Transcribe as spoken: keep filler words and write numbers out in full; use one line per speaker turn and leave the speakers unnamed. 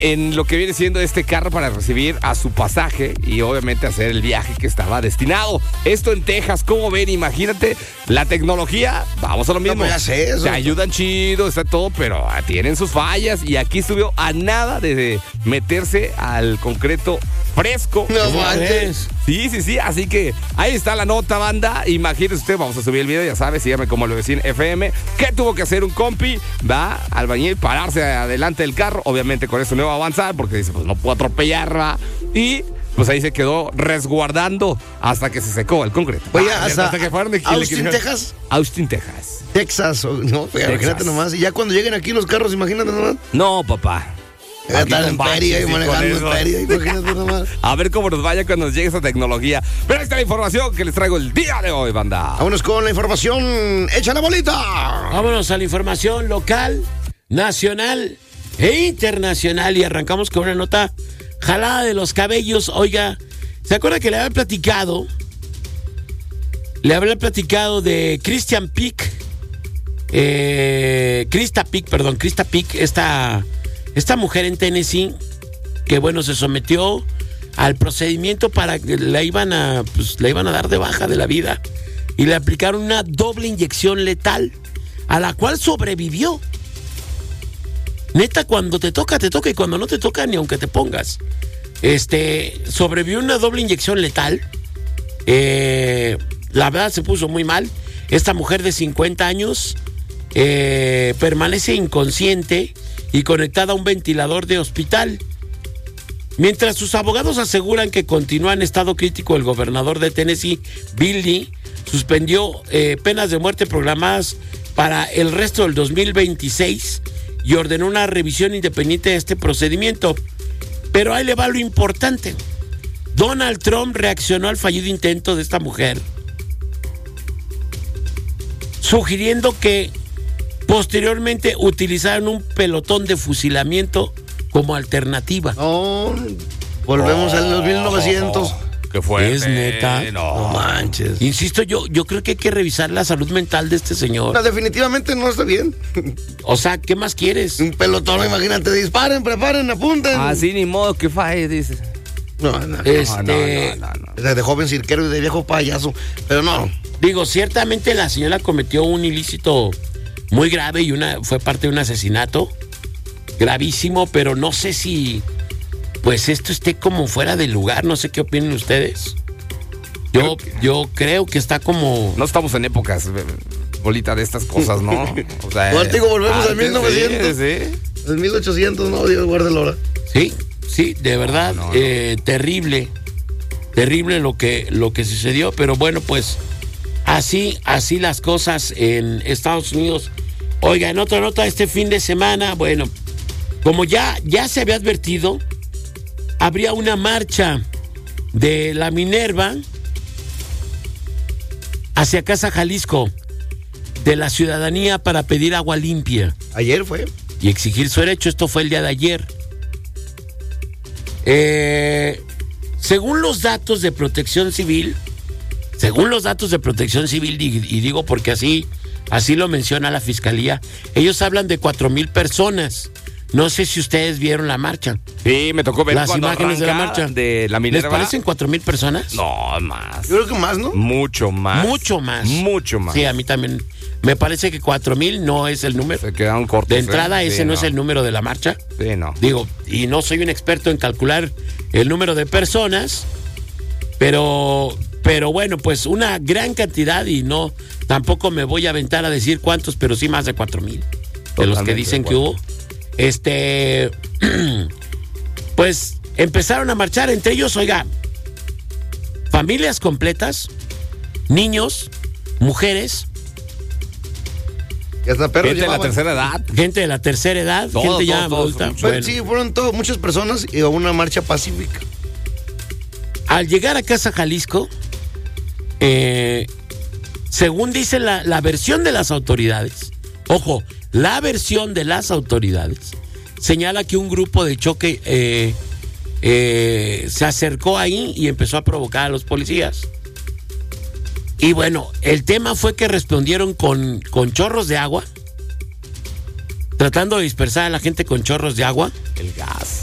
en lo que viene siendo este carro para recibir a su pasaje y obviamente hacer el viaje que estaba destinado. Esto en Texas, ¿cómo ven? Imagínate, la tecnología, vamos a lo mismo.
No, pues ya sé eso.
Te ayudan chido, está todo, pero tienen sus fallas y aquí estuvo a nada de meterse al concreto fresco.
No manches.
Sí, sí, sí, así que ahí está la nota, banda. Imagínese usted, vamos a subir el video, ya sabe, sígame como lo decía F M. ¿Qué tuvo que hacer un compi? Va, albañil, pararse adelante del carro. Obviamente con eso no va a avanzar porque dice, pues no puedo atropellar, va. Y pues ahí se quedó resguardando hasta que se secó el concreto.
Oye,
ah,
hasta,
hasta que fueron de
Austin, Texas.
Austin, Texas.
Texas, no, pues, imagínate nomás. Y ya cuando lleguen aquí los carros, imagínate nomás.
No, papá.
Estar en feria y manejando en feria, imagínate nomás.
A ver cómo nos vaya cuando nos llegue esa tecnología. Pero esta es la información que les traigo el día de hoy, banda.
Vámonos con la información. ¡Echa la bolita!
Vámonos a la información local, nacional e internacional. Y arrancamos con una nota jalada de los cabellos. Oiga, ¿se acuerda que le había platicado? Le había platicado de Christian Peak. Eh, Krista Peak, perdón, Krista Peak, esta... Esta mujer en Tennessee, que bueno, se sometió al procedimiento para que la iban a, pues, la iban a dar de baja de la vida. Y le aplicaron una doble inyección letal, a la cual sobrevivió. Neta, cuando te toca, te toca, y cuando no te toca, ni aunque te pongas. Este, sobrevivió una doble inyección letal. Eh, la verdad se puso muy mal. Esta mujer de cincuenta años eh, permanece inconsciente y conectada a un ventilador de hospital. Mientras sus abogados aseguran que continúa en estado crítico, el gobernador de Tennessee, Bill Lee, suspendió eh, penas de muerte programadas para el resto del dos mil veintiséis y ordenó una revisión independiente de este procedimiento. Pero ahí le va lo importante. Donald Trump reaccionó al fallido intento de esta mujer, sugiriendo que posteriormente utilizaron un pelotón de fusilamiento como alternativa.
No, volvemos oh, al dos mil novecientos.
¿Qué fue?
Es neta.
No, no manches.
Insisto, yo, yo creo que hay que revisar la salud mental de este señor.
No, definitivamente no está bien.
O sea, ¿qué más quieres?
Un pelotón, imagínate, disparen, preparen, apunten.
Así ni modo que falle, dice.
No, no,
este,
no, no, no, no. De joven cirquero y de viejo payaso, pero no.
Digo, ciertamente la señora cometió un ilícito muy grave y una fue parte de un asesinato gravísimo, pero no sé si pues esto esté como fuera de lugar, no sé qué opinan ustedes. Yo, yo creo que está como...
No estamos en épocas, bolita, de estas cosas, ¿no?
O sea, no, digo, volvemos al mil novecientos.
Sí, sí.
El mil ochocientos, no, Dios guarde la hora.
Sí, sí, de verdad, no, no, no. Eh, terrible, terrible lo que, lo que sucedió, pero bueno, pues así, así las cosas en Estados Unidos. Oiga, en otra nota, este fin de semana, bueno, como ya, ya se había advertido, habría una marcha de la Minerva hacia Casa Jalisco, de la ciudadanía, para pedir agua limpia.
Ayer fue.
Y exigir su derecho. Esto fue el día de ayer. Eh, según los datos de Protección Civil, según los datos de Protección Civil, y, y digo porque así, así lo menciona la Fiscalía, ellos hablan de cuatro mil personas. No sé si ustedes vieron la marcha.
Sí, me tocó ver
las imágenes de la marcha.
De la Minerva.
¿Les parecen cuatro mil personas?
No, más.
Yo creo que más, ¿no?
Mucho más.
Mucho más.
Mucho más.
Sí, a mí también. Me parece que cuatro mil no es el número.
Se quedaron cortos.
De entrada,
¿eh?
ese
Sí,
no,
no
es el número de la marcha.
Sí, no.
Digo, y no soy un experto en calcular el número de personas, pero, pero bueno, pues una gran cantidad, y no, tampoco me voy a aventar a decir cuántos, pero sí más de cuatro mil. De los que dicen que hubo. Este, pues empezaron a marchar, entre ellos, oiga, familias completas, niños, mujeres,
y hasta perros
gente
llevaban.
de la tercera edad.
gente de la tercera edad,
Todo,
gente
todo,
ya
todo,
adulta.
todo.
Bueno, sí, fueron todo, muchas personas y a una marcha pacífica.
Al llegar a Casa Jalisco, eh, según dice la, la versión de las autoridades, ojo, la versión de las autoridades señala que un grupo de choque eh, eh, se acercó ahí y empezó a provocar a los policías. Y bueno, el tema fue que respondieron con, con chorros de agua, tratando de dispersar a la gente con chorros de agua.
El gas.